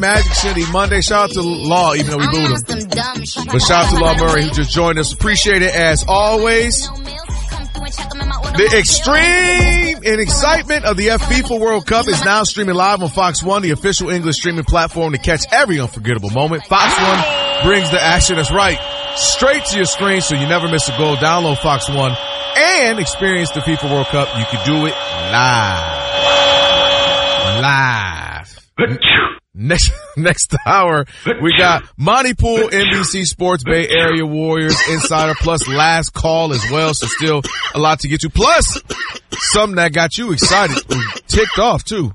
Magic City Monday. Shout out to Law, even though we booed him. But shout out to Law Murray who just joined us. Appreciate it as always. The extreme and excitement of the FIFA World Cup is now streaming live on Fox One, the official English streaming platform to catch every unforgettable moment. Fox One brings the action that's right straight to your screen so you never miss a goal. Download Fox One and experience the FIFA World Cup. You can do it live. Next hour, we got Monty Poole, NBC Sports Bay Area Warriors Insider, plus Last Call as well. So still a lot to get to. Plus something that got you excited, ticked off too.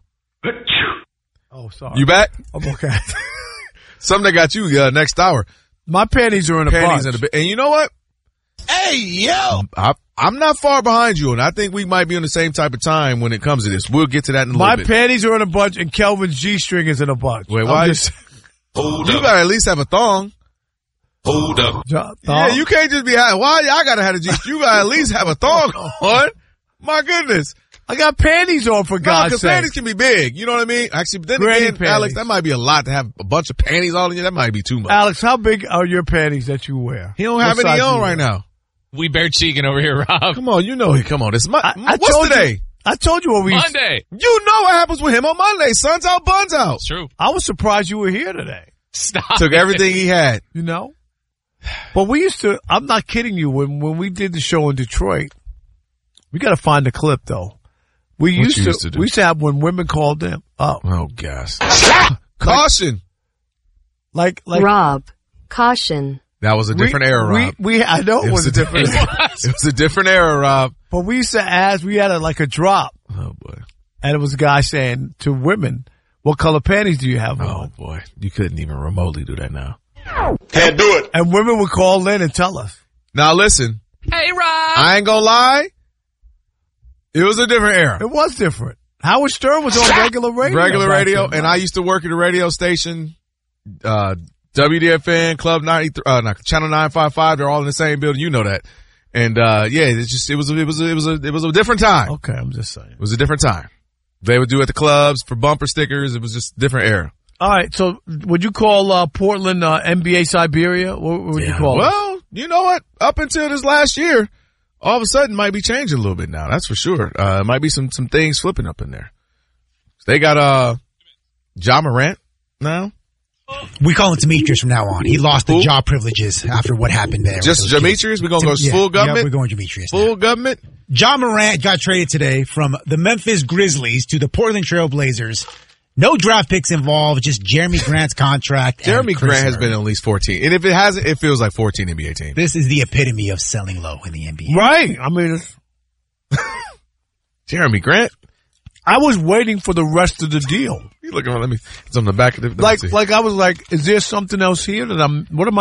Oh, sorry. You back? I'm okay. Something that got you next hour. My panties are in a bunch. And you know what? Hey, yo! I'm not far behind you, and I think we might be on the same type of time when it comes to this. We'll get to that in a little bit. My panties are in a bunch, and Kelvin's G-string is in a bunch. Wait, why? Hold you up. gotta at least have a thong. Hold up. Yeah, you can't just be why y'all gotta have a G-string? You gotta at least have a thong on. My goodness. I got panties on, for God's sake. Because panties can be big. You know what I mean? Actually, but then again, panties. Alex, that might be a lot to have a bunch of panties all in you. That might be too much. Alex, how big are your panties that you wear? He don't have any on right now. We bare cheeking over here, Rob. Come on, you know come on. This what's today? I told you what we Monday. You know what happens with him on Monday. Sun's out, buns out. It's true. I was surprised you were here today. Stop. Took everything he had. You know? But we used to, I'm not kidding you, when we did the show in Detroit, we gotta find the clip though. We used to have when women called them up. Oh gosh. Caution. Like Rob, caution. That was a different era, Rob. I know it was a different era. It was a different era, Rob. But we used to ask, we had a drop. Oh boy. And it was a guy saying to women, what color panties do you have on? Oh boy. You couldn't even remotely do that now. Can't do it. And women would call in and tell us. Now listen. Hey, Rob. I ain't gonna lie. It was a different era. It was different. Howard Stern was on regular radio. And I used to work at a radio station, WDFN, Club 93, Channel 955. They're all in the same building. You know that. And, it was a different time. Okay. I'm just saying. It was a different time. They would do at the clubs for bumper stickers. It was just a different era. All right. So would you call, Portland, NBA Siberia? What would you call it? Well, you know what? Up until this last year, all of a sudden might be changing a little bit now. That's for sure. Might be some things flipping up in there. They got, Ja Morant now. We call him Demetrius from now on. He lost the job privileges after what happened there. Just Demetrius? We're going to go full government? Yeah, we're going Demetrius. Full government? Ja Morant got traded today from the Memphis Grizzlies to the Portland Trail Blazers. No draft picks involved, just Jeremy Grant's contract. Jeremy Grant has been at least 14. And if it hasn't, it feels like 14 NBA teams. This is the epitome of selling low in the NBA. Right. I mean, Jeremy Grant? I was waiting for the rest of the deal. You looking at it's on the back of the like I was like, is there something else here that what am I